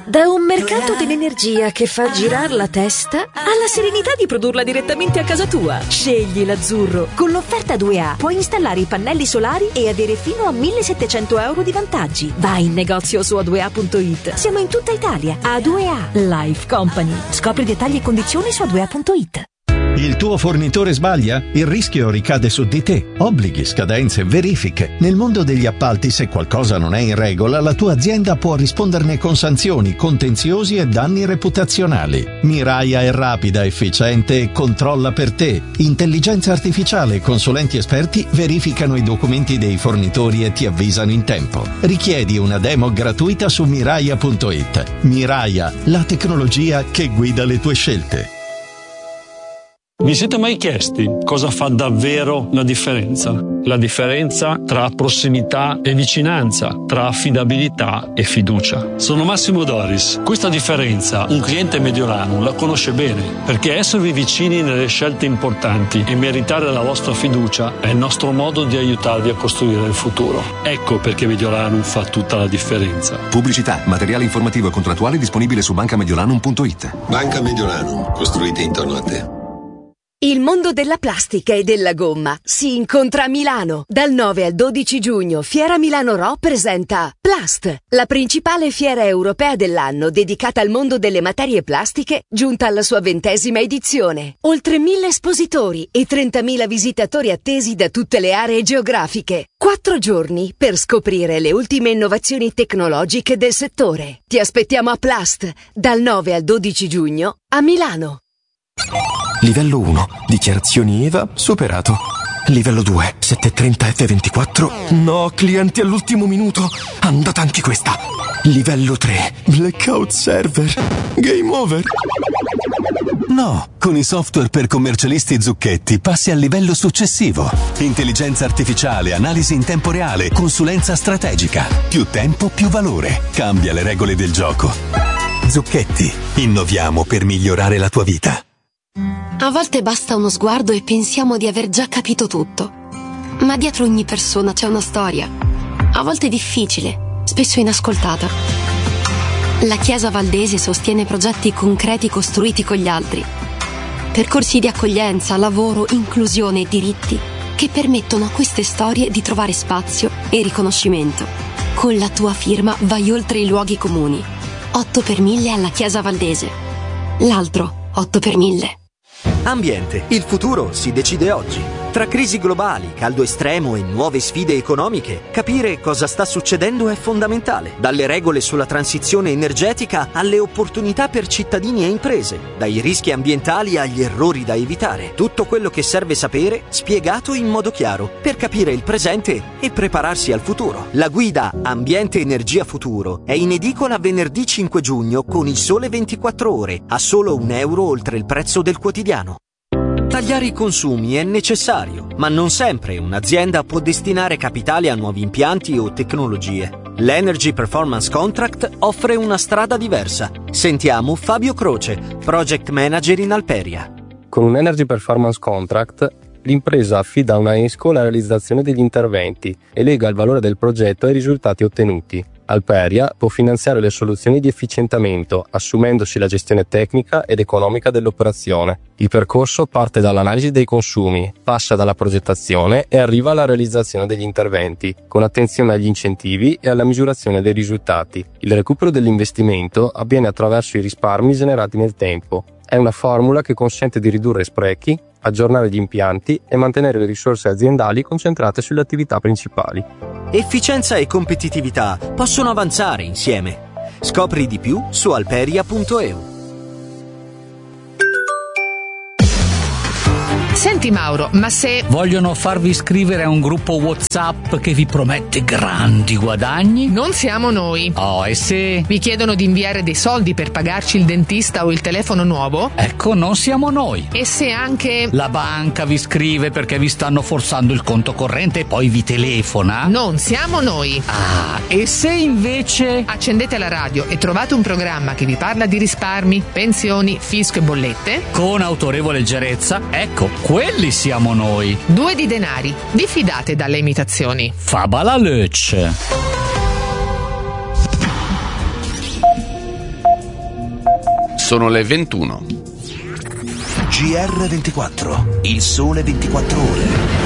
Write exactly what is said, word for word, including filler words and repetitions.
Da un mercato dell'energia che fa girare la testa alla serenità di produrla direttamente a casa tua. Scegli l'Azzurro. Con l'offerta due A puoi installare i pannelli solari e avere fino a millesettecento euro di vantaggi. Vai in negozio su a due a punto it. Siamo in tutta Italia. A due A Life Company. Scopri dettagli e condizioni su a due a punto it. Il tuo fornitore sbaglia? Il rischio ricade su di te. Obblighi, scadenze, verifiche. Nel mondo degli appalti, se qualcosa non è in regola, la tua azienda può risponderne con sanzioni, contenziosi e danni reputazionali. Miraia è rapida, efficiente e controlla per te. Intelligenza artificiale e consulenti esperti verificano i documenti dei fornitori e ti avvisano in tempo. Richiedi una demo gratuita su miraia punto it. Miraia, la tecnologia che guida le tue scelte. Vi siete mai chiesti cosa fa davvero la differenza? La differenza tra prossimità e vicinanza, tra affidabilità e fiducia. Sono Massimo Doris. Questa differenza un cliente mediolano la conosce bene, perché esservi vicini nelle scelte importanti e meritare la vostra fiducia è il nostro modo di aiutarvi a costruire il futuro. Ecco perché Mediolanum fa tutta la differenza. Pubblicità, materiale informativo e contrattuale disponibile su banca mediolanum punto it. Banca Mediolanum, costruite intorno a te. Il mondo della plastica e della gomma si incontra a Milano. Dal nove al dodici giugno Fiera Milano Ro presenta Plast, la principale fiera europea dell'anno dedicata al mondo delle materie plastiche, giunta alla sua ventesima edizione. Oltre mille espositori e trentamila visitatori attesi da tutte le aree geografiche. Quattro giorni per scoprire le ultime innovazioni tecnologiche del settore. Ti aspettiamo a Plast, dal nove al dodici giugno a Milano. Livello uno. Dichiarazioni E V A superato. Livello due. settecentotrenta F ventiquattro. No, clienti all'ultimo minuto. Andata anche questa. Livello tre. Blackout server. Game over. No, con i software per commercialisti Zucchetti passi al livello successivo. Intelligenza artificiale, analisi in tempo reale, consulenza strategica. Più tempo, più valore. Cambia le regole del gioco. Zucchetti. Innoviamo per migliorare la tua vita. A volte basta uno sguardo e pensiamo di aver già capito tutto. Ma dietro ogni persona c'è una storia. A volte difficile, spesso inascoltata. La Chiesa Valdese sostiene progetti concreti costruiti con gli altri. Percorsi di accoglienza, lavoro, inclusione e diritti che permettono a queste storie di trovare spazio e riconoscimento. Con la tua firma vai oltre i luoghi comuni. otto per mille alla Chiesa Valdese. L'altro otto per mille. Ambiente. Il futuro si decide oggi. Tra crisi globali, caldo estremo e nuove sfide economiche, capire cosa sta succedendo è fondamentale. Dalle regole sulla transizione energetica alle opportunità per cittadini e imprese, dai rischi ambientali agli errori da evitare. Tutto quello che serve sapere, spiegato in modo chiaro, per capire il presente e prepararsi al futuro. La guida Ambiente Energia Futuro è in edicola venerdì cinque giugno con Il Sole ventiquattro Ore, a solo un euro oltre il prezzo del quotidiano. Tagliare i consumi è necessario, ma non sempre un'azienda può destinare capitale a nuovi impianti o tecnologie. L'Energy Performance Contract offre una strada diversa. Sentiamo Fabio Croce, Project Manager in Alperia. Con un Energy Performance Contract, l'impresa affida a una ESCO la realizzazione degli interventi e lega il valore del progetto ai risultati ottenuti. Alperia può finanziare le soluzioni di efficientamento, assumendosi la gestione tecnica ed economica dell'operazione. Il percorso parte dall'analisi dei consumi, passa dalla progettazione e arriva alla realizzazione degli interventi, con attenzione agli incentivi e alla misurazione dei risultati. Il recupero dell'investimento avviene attraverso i risparmi generati nel tempo. È una formula che consente di ridurre sprechi, aggiornare gli impianti e mantenere le risorse aziendali concentrate sulle attività principali. Efficienza e competitività possono avanzare insieme. Scopri di più su alperia punto e u. Senti Mauro, ma se vogliono farvi iscrivere a un gruppo WhatsApp che vi promette grandi guadagni? Non siamo noi. Oh, e se vi chiedono di inviare dei soldi per pagarci il dentista o il telefono nuovo? Ecco, non siamo noi. E se anche la banca vi scrive perché vi stanno forzando il conto corrente e poi vi telefona? Non siamo noi. Ah, e se invece accendete la radio e trovate un programma che vi parla di risparmi, pensioni, fisco e bollette? Con autorevole leggerezza, ecco, quelli siamo noi. Due di denari. Vi fidate dalle imitazioni? Fabala Lötsch. Sono le ventuno. G R ventiquattro, il sole ventiquattro ore.